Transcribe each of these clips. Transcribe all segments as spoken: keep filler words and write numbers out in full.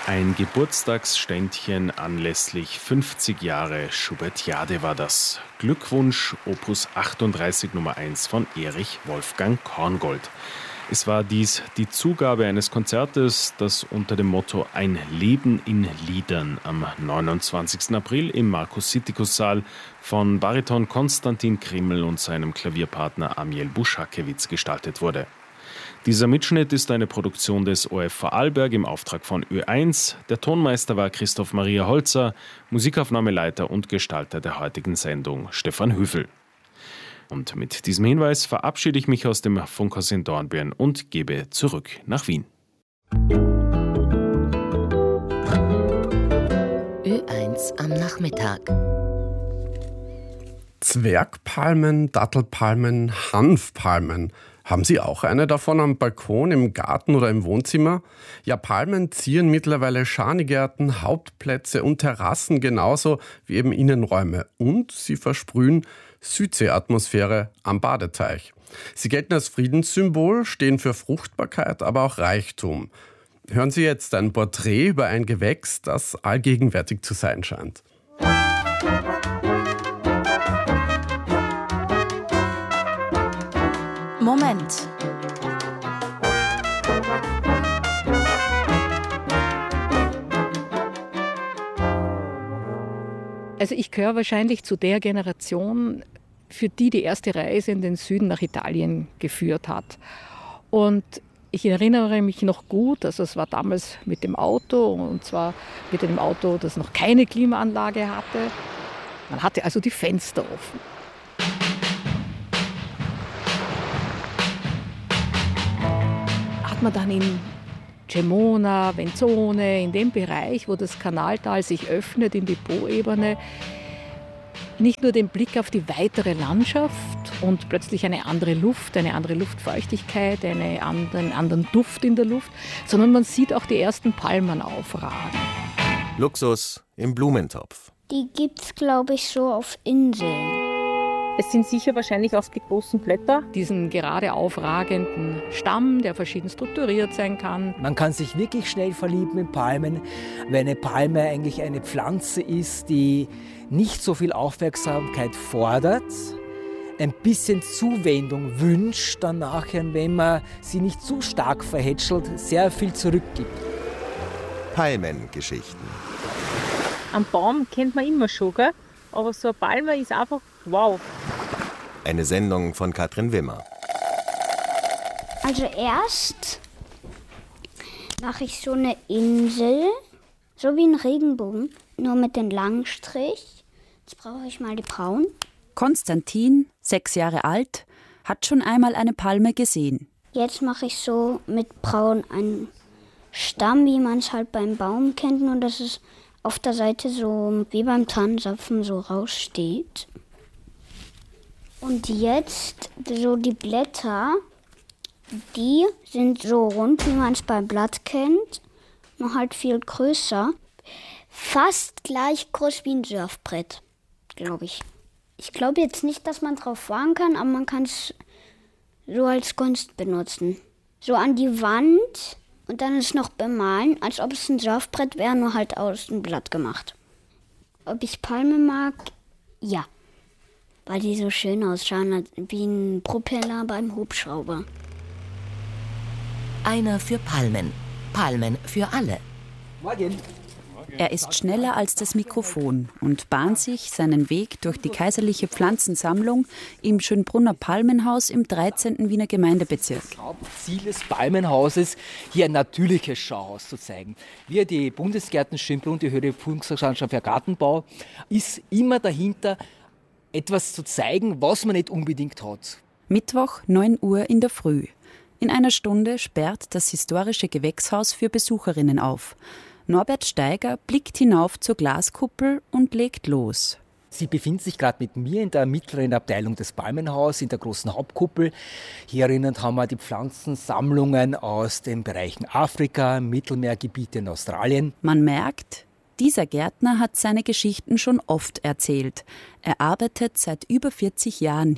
Ein Geburtstagsständchen anlässlich fünfzig Jahre Schubertiade war das. Glückwunsch Opus achtunddreißig Nummer eins von Erich Wolfgang Korngold. Es war dies die Zugabe eines Konzertes, das unter dem Motto Ein Leben in Liedern am neunundzwanzigsten April im Markus-Sittikus-Saal von Bariton Konstantin Krimmel und seinem Klavierpartner Amiel Buschakewitz gestaltet wurde. Dieser Mitschnitt ist eine Produktion des O F Vorarlberg im Auftrag von Ö eins. Der Tonmeister war Christoph Maria Holzer, Musikaufnahmeleiter und Gestalter der heutigen Sendung Stefan Hüfel. Und mit diesem Hinweis verabschiede ich mich aus dem Funkhaus in Dornbirn und gebe zurück nach Wien. Ö eins am Nachmittag. Zwergpalmen, Dattelpalmen, Hanfpalmen. Haben Sie auch eine davon am Balkon, im Garten oder im Wohnzimmer? Ja, Palmen zieren mittlerweile Schanigärten, Hauptplätze und Terrassen genauso wie eben Innenräume. Und sie versprühen Südseeatmosphäre am Badeteich. Sie gelten als Friedenssymbol, stehen für Fruchtbarkeit, aber auch Reichtum. Hören Sie jetzt ein Porträt über ein Gewächs, das allgegenwärtig zu sein scheint. Moment. Also ich gehöre wahrscheinlich zu der Generation, für die die erste Reise in den Süden nach Italien geführt hat. Und ich erinnere mich noch gut, also es war damals mit dem Auto, und zwar mit dem Auto, das noch keine Klimaanlage hatte. Man hatte also die Fenster offen. Hat man dann in Cremona, Venzone, in dem Bereich, wo das Kanaltal sich öffnet in die Poebene, nicht nur den Blick auf die weitere Landschaft und plötzlich eine andere Luft, eine andere Luftfeuchtigkeit, einen anderen, anderen Duft in der Luft, sondern man sieht auch die ersten Palmen aufragen. Luxus im Blumentopf. Die gibt's, glaube ich, so auf Inseln. Es sind sicher wahrscheinlich oft die großen Blätter. Diesen gerade aufragenden Stamm, der verschieden strukturiert sein kann. Man kann sich wirklich schnell verlieben in Palmen, weil eine Palme eigentlich eine Pflanze ist, die nicht so viel Aufmerksamkeit fordert, ein bisschen Zuwendung wünscht, dann nachher, wenn man sie nicht zu stark verhätschelt, sehr viel zurückgibt. Palmengeschichten. Am Baum kennt man immer schon, gell? Aber so eine Palme ist einfach wow. Eine Sendung von Katrin Wimmer. Also erst mache ich so eine Insel, so wie ein Regenbogen, nur mit dem langen Strich. Jetzt brauche ich mal die Braun. Konstantin, sechs Jahre alt, hat schon einmal eine Palme gesehen. Jetzt mache ich so mit Braun einen Stamm, wie man es halt beim Baum kennt, nur dass es auf der Seite so wie beim Tannenzapfen so raussteht. Und jetzt so die Blätter, die sind so rund, wie man es beim Blatt kennt, nur halt viel größer. Fast gleich groß wie ein Surfbrett, glaube ich. Ich glaube jetzt nicht, dass man drauf fahren kann, aber man kann es so als Kunst benutzen. So an die Wand und dann es noch bemalen, als ob es ein Surfbrett wäre, nur halt aus dem Blatt gemacht. Ob ich Palme mag? Ja. Weil die so schön ausschauen, wie ein Propeller beim Hubschrauber. Einer für Palmen. Palmen für alle. Morgen. Er ist schneller als das Mikrofon und bahnt sich seinen Weg durch die kaiserliche Pflanzensammlung im Schönbrunner Palmenhaus im dreizehnten Wiener Gemeindebezirk. Das Hauptziel des Palmenhauses, hier ein natürliches Schauhaus zu zeigen. Wir, die Bundesgärten Schönbrunn, die Höhere Prüfungsanstalt für Gartenbau, ist immer dahinter, etwas zu zeigen, was man nicht unbedingt hat. Mittwoch, neun Uhr in der Früh. In einer Stunde sperrt das historische Gewächshaus für Besucherinnen auf. Norbert Steiger blickt hinauf zur Glaskuppel und legt los. Sie befindet sich gerade mit mir in der mittleren Abteilung des Palmenhauses, in der großen Hauptkuppel. Hier erinnert haben wir die Pflanzensammlungen aus den Bereichen Afrika, Mittelmeergebiete in Australien. Man merkt, dieser Gärtner hat seine Geschichten schon oft erzählt. Er arbeitet seit über vierzig Jahren hier.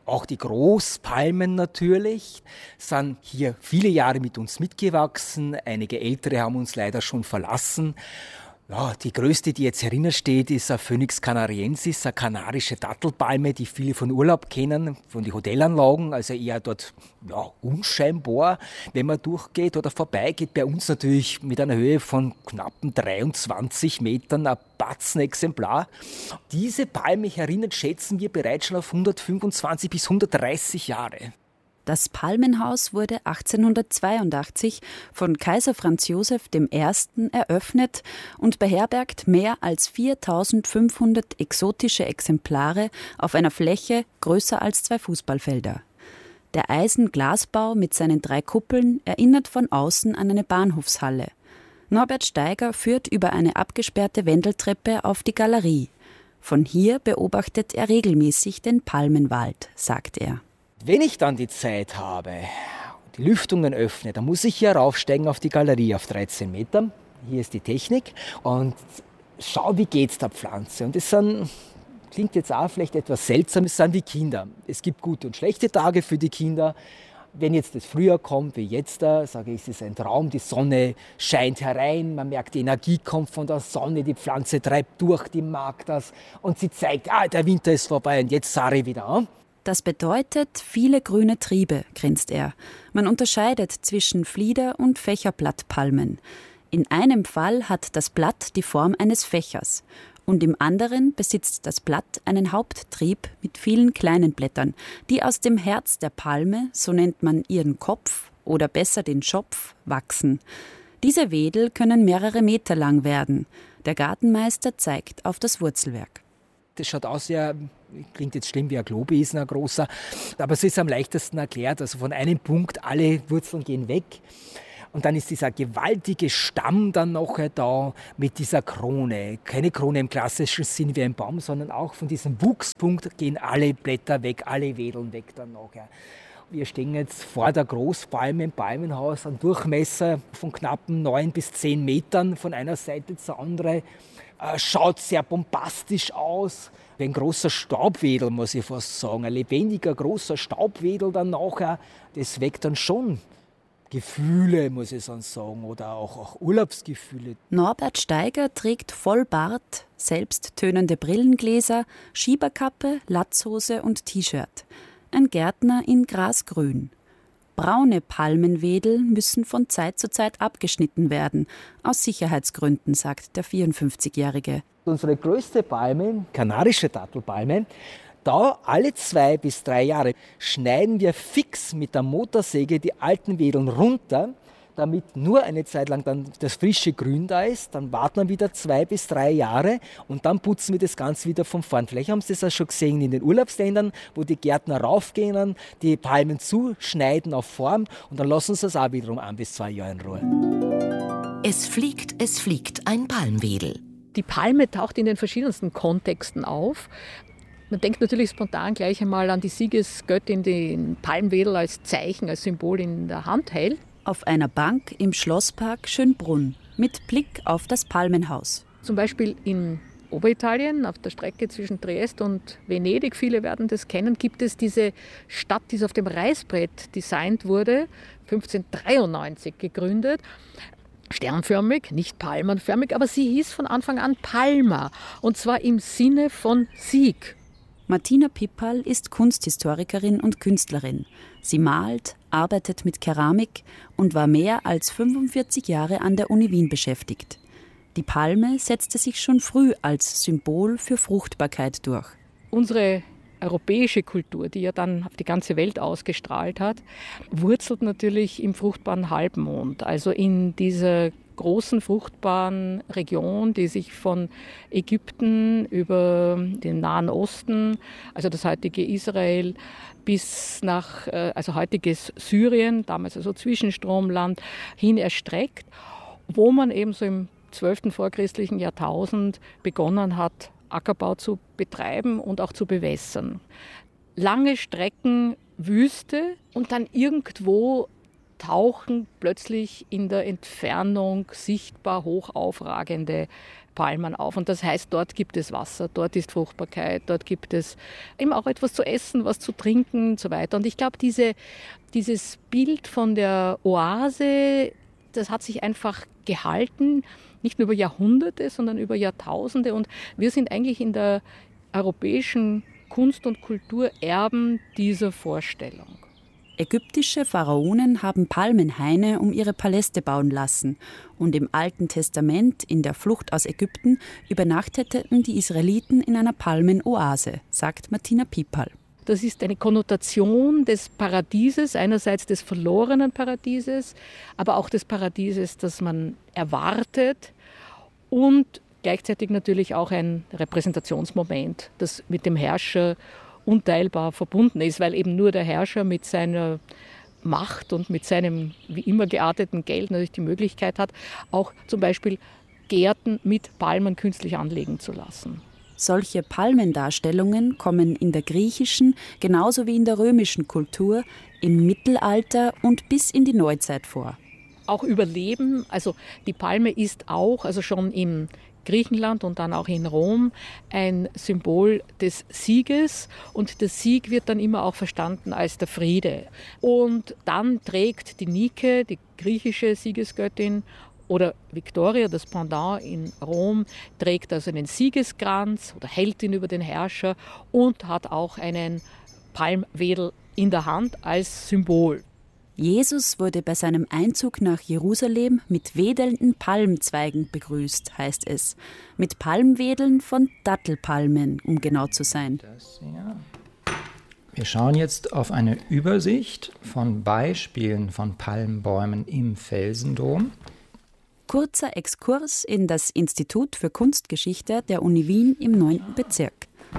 Auch die Großpalmen natürlich sind hier viele Jahre mit uns mitgewachsen. Einige ältere haben uns leider schon verlassen. Ja, die größte, die jetzt herinnen steht, ist eine Phoenix canariensis, eine kanarische Dattelpalme, die viele von Urlaub kennen, von den Hotelanlagen, also eher dort ja, unscheinbar, wenn man durchgeht oder vorbeigeht. Bei uns natürlich mit einer Höhe von knappen dreiundzwanzig Metern, ein Batzenexemplar. Diese Palme herinnen schätzen wir bereits schon auf hundertfünfundzwanzig bis hundertdreißig Jahre. Das Palmenhaus wurde achtzehnhundertzweiundachtzig von Kaiser Franz Josef der Erste eröffnet und beherbergt mehr als viertausendfünfhundert exotische Exemplare auf einer Fläche größer als zwei Fußballfelder. Der Eisenglasbau mit seinen drei Kuppeln erinnert von außen an eine Bahnhofshalle. Norbert Steiger führt über eine abgesperrte Wendeltreppe auf die Galerie. Von hier beobachtet er regelmäßig den Palmenwald, sagt er. Wenn ich dann die Zeit habe, die Lüftungen öffne, dann muss ich hier raufsteigen auf die Galerie auf dreizehn Metern. Hier ist die Technik und schau, wie geht's der Pflanze. Und das sind, klingt jetzt auch vielleicht etwas seltsam, es sind wie Kinder. Es gibt gute und schlechte Tage für die Kinder. Wenn jetzt das Frühjahr kommt, wie jetzt da, sage ich, es ist ein Traum, die Sonne scheint herein, man merkt, die Energie kommt von der Sonne, die Pflanze treibt durch, die mag das und sie zeigt, ah, der Winter ist vorbei und jetzt sah ich wieder an. Das bedeutet viele grüne Triebe, grinst er. Man unterscheidet zwischen Flieder- und Fächerblattpalmen. In einem Fall hat das Blatt die Form eines Fächers und im anderen besitzt das Blatt einen Haupttrieb mit vielen kleinen Blättern, die aus dem Herz der Palme, so nennt man ihren Kopf oder besser den Schopf, wachsen. Diese Wedel können mehrere Meter lang werden. Der Gartenmeister zeigt auf das Wurzelwerk. Das schaut aus, ja, klingt jetzt schlimm wie ein Globesen, ein großer, aber es ist am leichtesten erklärt. Also von einem Punkt, alle Wurzeln gehen weg und dann ist dieser gewaltige Stamm dann nachher da mit dieser Krone. Keine Krone im klassischen Sinn wie ein Baum, sondern auch von diesem Wuchspunkt gehen alle Blätter weg, alle Wedeln weg dann nachher. Wir stehen jetzt vor der Großpalme im Palmenhaus, ein Durchmesser von knappen neun bis zehn Metern von einer Seite zur anderen. Schaut sehr bombastisch aus. Wie ein großer Staubwedel, muss ich fast sagen. Ein lebendiger, großer Staubwedel dann nachher. Das weckt dann schon Gefühle, muss ich sonst sagen, oder auch, auch Urlaubsgefühle. Norbert Steiger trägt Vollbart, selbsttönende Brillengläser, Schieberkappe, Latzhose und T-Shirt. Ein Gärtner in Grasgrün. Braune Palmenwedel müssen von Zeit zu Zeit abgeschnitten werden, aus Sicherheitsgründen, sagt der vierundfünfzigjährige. Unsere größte Palme, kanarische Dattelpalme, da alle zwei bis drei Jahre schneiden wir fix mit der Motorsäge die alten Wedeln runter, damit nur eine Zeit lang dann das frische Grün da ist. Dann warten wir wieder zwei bis drei Jahre und dann putzen wir das Ganze wieder von vorn. Vielleicht haben Sie das auch schon gesehen in den Urlaubsländern, wo die Gärtner raufgehen, die Palmen zuschneiden auf Form und dann lassen sie es auch wiederum ein bis zwei Jahre in Ruhe. Es fliegt, es fliegt ein Palmwedel. Die Palme taucht in den verschiedensten Kontexten auf. Man denkt natürlich spontan gleich einmal an die Siegesgöttin, die den Palmwedel als Zeichen, als Symbol in der Hand hält. Auf einer Bank im Schlosspark Schönbrunn mit Blick auf das Palmenhaus. Zum Beispiel in Oberitalien, auf der Strecke zwischen Triest und Venedig, viele werden das kennen, gibt es diese Stadt, die auf dem Reißbrett designt wurde, fünfzehnhundertdreiundneunzig gegründet. Sternförmig, nicht palmenförmig, aber sie hieß von Anfang an Palma, und zwar im Sinne von Sieg. Martina Pippal ist Kunsthistorikerin und Künstlerin. Sie malt, arbeitet mit Keramik und war mehr als fünfundvierzig Jahre an der Uni Wien beschäftigt. Die Palme setzte sich schon früh als Symbol für Fruchtbarkeit durch. Unsere europäische Kultur, die ja dann auf die ganze Welt ausgestrahlt hat, wurzelt natürlich im fruchtbaren Halbmond, also in dieser großen fruchtbaren Region, die sich von Ägypten über den Nahen Osten, also das heutige Israel, bis nach also heutiges Syrien, damals also Zwischenstromland, hin erstreckt, wo man eben so im zwölften vorchristlichen Jahrtausend begonnen hat, Ackerbau zu betreiben und auch zu bewässern. Lange Strecken Wüste und dann irgendwo tauchen plötzlich in der Entfernung sichtbar hoch aufragende Palmen auf. Und das heißt, dort gibt es Wasser, dort ist Fruchtbarkeit, dort gibt es eben auch etwas zu essen, was zu trinken und so weiter. Und ich glaube, diese, dieses Bild von der Oase, das hat sich einfach gehalten, nicht nur über Jahrhunderte, sondern über Jahrtausende. Und wir sind eigentlich in der europäischen Kunst und Kultur Erben dieser Vorstellung. Ägyptische Pharaonen haben Palmenhaine um ihre Paläste bauen lassen. Und im Alten Testament, in der Flucht aus Ägypten, übernachteten die Israeliten in einer Palmenoase, sagt Martina Pipal. Das ist eine Konnotation des Paradieses, einerseits des verlorenen Paradieses, aber auch des Paradieses, das man erwartet, und gleichzeitig natürlich auch ein Repräsentationsmoment, das mit dem Herrscher unteilbar verbunden ist, weil eben nur der Herrscher mit seiner Macht und mit seinem wie immer gearteten Geld natürlich die Möglichkeit hat, auch zum Beispiel Gärten mit Palmen künstlich anlegen zu lassen. Solche Palmendarstellungen kommen in der griechischen genauso wie in der römischen Kultur im Mittelalter und bis in die Neuzeit vor. Auch Überleben, also die Palme ist auch, also schon im Griechenland und dann auch in Rom, ein Symbol des Sieges, und der Sieg wird dann immer auch verstanden als der Friede. Und dann trägt die Nike, die griechische Siegesgöttin, oder Victoria, das Pendant in Rom, trägt also einen Siegeskranz oder hält ihn über den Herrscher und hat auch einen Palmwedel in der Hand als Symbol. Jesus wurde bei seinem Einzug nach Jerusalem mit wedelnden Palmzweigen begrüßt, heißt es. Mit Palmwedeln von Dattelpalmen, um genau zu sein. Das, ja. Wir schauen jetzt auf eine Übersicht von Beispielen von Palmbäumen im Felsendom. Kurzer Exkurs in das Institut für Kunstgeschichte der Uni Wien im neunten Bezirk.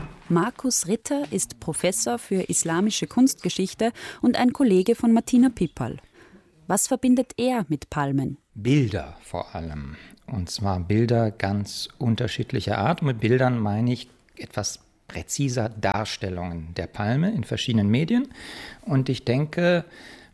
Markus Ritter ist Professor für islamische Kunstgeschichte und ein Kollege von Martina Pipal. Was verbindet er mit Palmen? Bilder vor allem. Und zwar Bilder ganz unterschiedlicher Art. Und mit Bildern meine ich etwas präziser Darstellungen der Palme in verschiedenen Medien. Und ich denke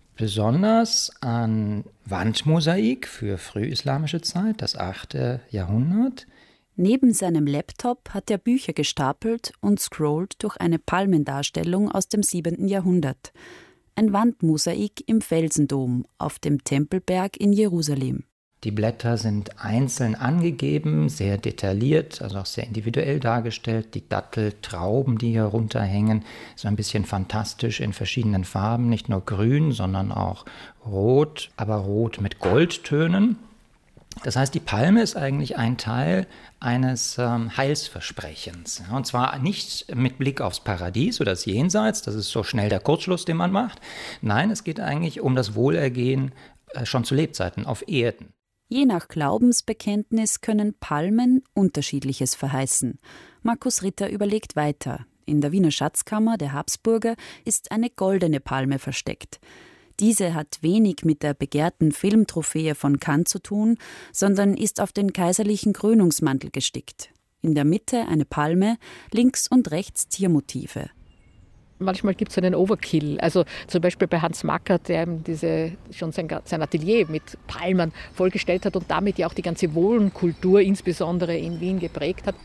besonders an Wandmosaik für frühislamische Zeit, das achte Jahrhundert. Neben seinem Laptop hat er Bücher gestapelt und scrollt durch eine Palmendarstellung aus dem siebenten Jahrhundert. Ein Wandmosaik im Felsendom auf dem Tempelberg in Jerusalem. Die Blätter sind einzeln angegeben, sehr detailliert, also auch sehr individuell dargestellt. Die Datteltrauben, die hier runterhängen, so ein bisschen fantastisch in verschiedenen Farben, nicht nur grün, sondern auch rot, aber rot mit Goldtönen. Das heißt, die Palme ist eigentlich ein Teil eines ähm, Heilsversprechens. Ja, und zwar nicht mit Blick aufs Paradies oder das Jenseits, das ist so schnell der Kurzschluss, den man macht. Nein, es geht eigentlich um das Wohlergehen äh, schon zu Lebzeiten auf Erden. Je nach Glaubensbekenntnis können Palmen Unterschiedliches verheißen. Markus Ritter überlegt weiter. In der Wiener Schatzkammer der Habsburger ist eine goldene Palme versteckt. Diese hat wenig mit der begehrten Filmtrophäe von Cannes zu tun, sondern ist auf den kaiserlichen Krönungsmantel gestickt. In der Mitte eine Palme, links und rechts Tiermotive. Manchmal gibt es einen Overkill. Also zum Beispiel bei Hans Mackert, der diese, schon sein, sein Atelier mit Palmen vollgestellt hat und damit ja auch die ganze Wohnkultur, insbesondere in Wien, geprägt hat.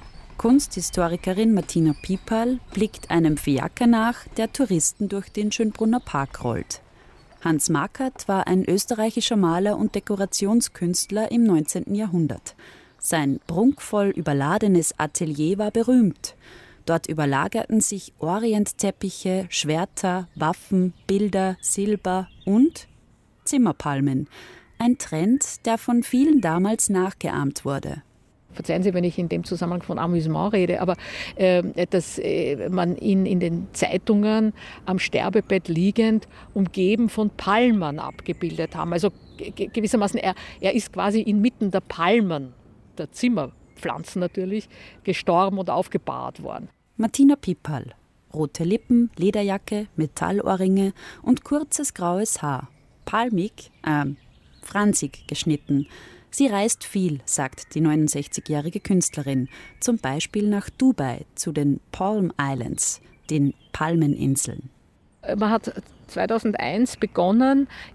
Kunsthistorikerin Martina Pipal blickt einem Fiaker nach, der Touristen durch den Schönbrunner Park rollt. Hans Mackert war ein österreichischer Maler und Dekorationskünstler im neunzehnten Jahrhundert. Sein prunkvoll überladenes Atelier war berühmt. Dort überlagerten sich Orientteppiche, Schwerter, Waffen, Bilder, Silber und Zimmerpalmen. Ein Trend, der von vielen damals nachgeahmt wurde. Verzeihen Sie, wenn ich in dem Zusammenhang von Amüsement rede, aber äh, dass äh, man ihn in den Zeitungen am Sterbebett liegend, umgeben von Palmen abgebildet haben. Also g- gewissermaßen, er, er ist quasi inmitten der Palmen, der Zimmerpflanzen natürlich, gestorben und aufgebahrt worden. Martina Pipal. Rote Lippen, Lederjacke, Metallohrringe und kurzes graues Haar. Palmig, äh, franzig geschnitten. Sie reist viel, sagt die neunundsechzigjährige Künstlerin, zum Beispiel nach Dubai zu den Palm Islands, den Palmeninseln. Man hat zweitausendeins begonnen, im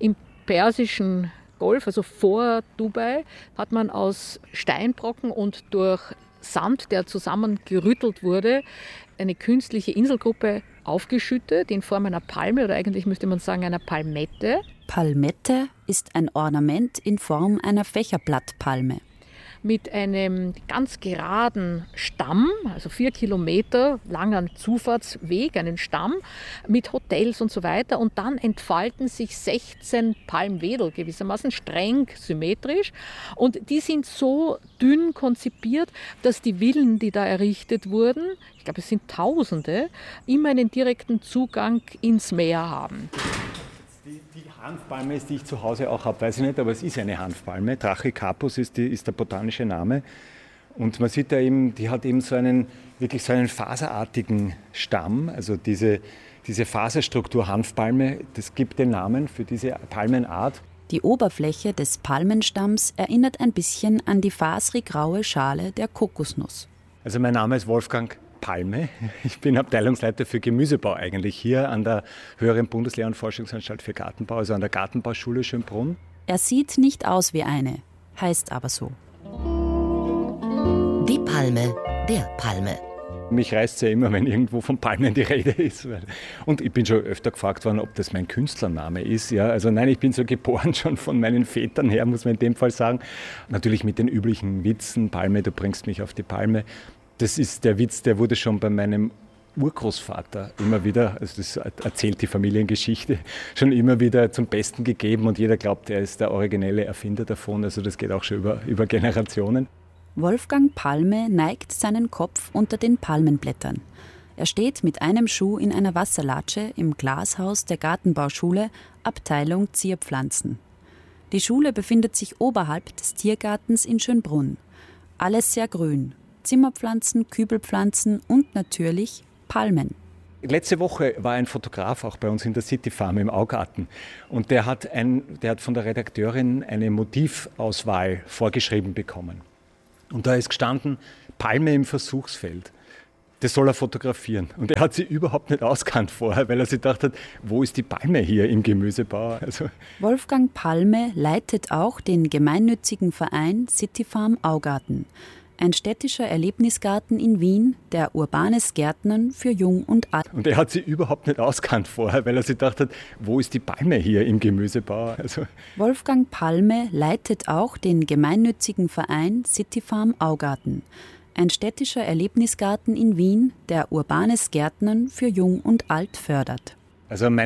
Persischen Golf, also vor Dubai, hat man aus Steinbrocken und durch Sand, der zusammengerüttelt wurde, eine künstliche Inselgruppe aufgeschüttet in Form einer Palme oder eigentlich müsste man sagen einer Palmette. Palmette ist ein Ornament in Form einer Fächerblattpalme. Mit einem ganz geraden Stamm, also vier Kilometer langen Zufahrtsweg, einen Stamm mit Hotels und so weiter. Und dann entfalten sich sechzehn Palmwedel gewissermaßen streng symmetrisch. Und die sind so dünn konzipiert, dass die Villen, die da errichtet wurden, ich glaube es sind Tausende, immer einen direkten Zugang ins Meer haben. Die, die Hanfpalme ist, die ich zu Hause auch habe, weiß ich nicht, aber es ist eine Hanfpalme. Trachycarpus ist, die, ist der botanische Name. Und man sieht da eben, die hat eben so einen, wirklich so einen faserartigen Stamm. Also diese, diese Faserstruktur Hanfpalme, das gibt den Namen für diese Palmenart. Die Oberfläche des Palmenstamms erinnert ein bisschen an die faserig-graue Schale der Kokosnuss. Also mein Name ist Wolfgang Palme. Ich bin Abteilungsleiter für Gemüsebau eigentlich hier an der Höheren Bundeslehr- und Forschungsanstalt für Gartenbau, also an der Gartenbauschule Schönbrunn. Er sieht nicht aus wie eine, heißt aber so. Die Palme der Palme. Mich reißt es ja immer, wenn irgendwo von Palmen die Rede ist. Und ich bin schon öfter gefragt worden, ob das mein Künstlername ist. Ja, also nein, ich bin so geboren schon von meinen Vätern her, muss man in dem Fall sagen. Natürlich mit den üblichen Witzen, Palme, du bringst mich auf die Palme. Das ist der Witz, der wurde schon bei meinem Urgroßvater immer wieder, also das erzählt die Familiengeschichte, schon immer wieder zum Besten gegeben und jeder glaubt, er ist der originelle Erfinder davon. Also das geht auch schon über, über Generationen. Wolfgang Palme neigt seinen Kopf unter den Palmenblättern. Er steht mit einem Schuh in einer Wasserlatsche im Glashaus der Gartenbauschule, Abteilung Zierpflanzen. Die Schule befindet sich oberhalb des Tiergartens in Schönbrunn. Alles sehr grün. Zimmerpflanzen, Kübelpflanzen und natürlich Palmen. Letzte Woche war ein Fotograf auch bei uns in der City Farm im Augarten und der hat, ein, der hat von der Redakteurin eine Motivauswahl vorgeschrieben bekommen. Und da ist gestanden, Palme im Versuchsfeld. Das soll er fotografieren. Und er hat sie überhaupt nicht auskannt vorher, weil er sich gedacht hat, wo ist die Palme hier im Gemüsebau? Also Wolfgang Palme leitet auch den gemeinnützigen Verein City Farm Augarten. Ein städtischer Erlebnisgarten in Wien, der urbanes Gärtnern für Jung und Alt. Und er hat sie überhaupt nicht auskannt vorher, weil er sich gedacht hat, wo ist die Palme hier im Gemüsebau? Also Wolfgang Palme leitet auch den gemeinnützigen Verein City Farm Augarten. Ein städtischer Erlebnisgarten in Wien, der urbanes Gärtnern für Jung und Alt fördert. Also mein